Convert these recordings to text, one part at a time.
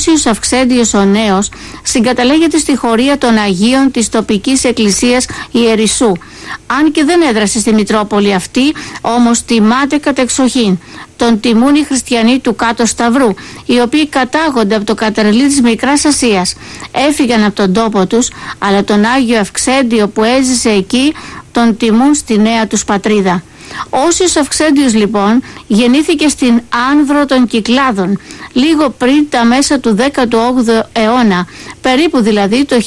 Όσιος Αυξέντιος ο Νέος συγκαταλέγεται στη χωρία των Αγίων της τοπικής εκκλησίας Ιερισσού. Αν και δεν έδρασε στη Μητρόπολη αυτή, όμως τιμάται κατεξοχήν. Τον τιμούν οι χριστιανοί του Κάτω Σταυρού, οι οποίοι κατάγονται από το Κατερλί της Μικράς Ασίας. Έφυγαν από τον τόπο τους, αλλά τον Άγιο Αυξέντιο που έζησε εκεί τον τιμούν στη νέα τους πατρίδα. Όσιος Αυξέντιος λοιπόν γεννήθηκε στην Άνδρο των Κυκλάδων, λίγο πριν τα μέσα του 18ου αιώνα, περίπου δηλαδή το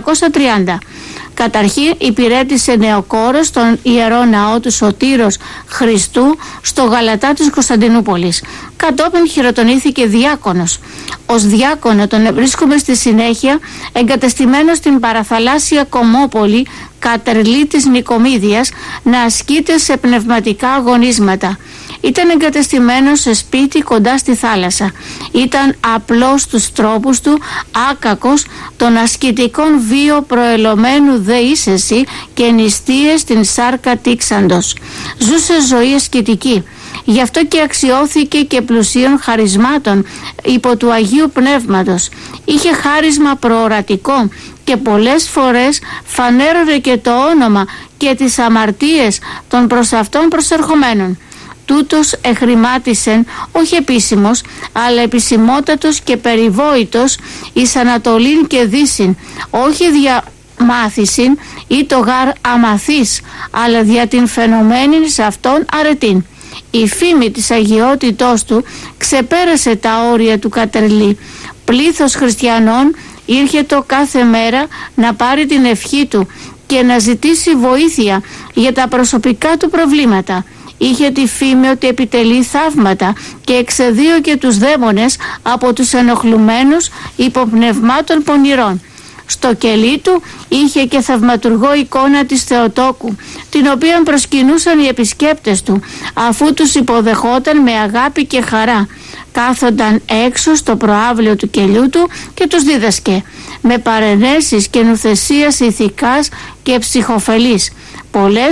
1730. Καταρχήν υπηρέτησε νεοκόρος στον Ιερό Ναό του Σωτήρος Χριστού στο Γαλατά της Κωνσταντινούπολης. Κατόπιν χειροτονήθηκε διάκονος. Ως διάκονο τον βρίσκουμε στη συνέχεια εγκατεστημένο στην παραθαλάσσια Κομόπολη, Κατερλί της Νικομίδιας, να ασκείται σε πνευματικά αγωνίσματα. Ήταν εγκατεστημένος σε σπίτι κοντά στη θάλασσα. Ήταν απλός στους τρόπους του, άκακος των ασκητικών βίο προελωμένου δεήσεση και νηστείες στην σάρκα τύξαντος. Ζούσε ζωή ασκητική. Γι' αυτό και αξιώθηκε και πλουσίων χαρισμάτων υπό του Αγίου Πνεύματος. Είχε χάρισμα προορατικό και πολλές φορές φανέρωνε και το όνομα και τις αμαρτίες των προς αυτόν προσερχομένων. Τούτος εχρημάτισεν, όχι επίσημος, αλλά επισημότατος και περιβόητος εις Ανατολήν και Δύσιν, όχι δια μάθησιν ή το γάρ αμαθής, αλλά δια την φαινομένην σε αυτόν αρετήν. Η φήμη της αγιότητός του ξεπέρασε τα όρια του Κατερλί. Πλήθος χριστιανών ήρχετο κάθε μέρα να πάρει την ευχή του και να ζητήσει βοήθεια για τα προσωπικά του προβλήματα. Είχε τη φήμη ότι επιτελεί θαύματα και εξεδίωκε τους δαίμονες από τους ενοχλουμένους υποπνευμάτων πονηρών. Στο κελί του είχε και θαυματουργό εικόνα της Θεοτόκου, την οποία προσκυνούσαν οι επισκέπτες του, αφού τους υποδεχόταν με αγάπη και χαρά. Κάθονταν έξω στο προαύλιο του κελιού του και τους δίδασκε, με παρενέσεις και νουθεσίας ηθικάς και ψυχοφελής. Πολλές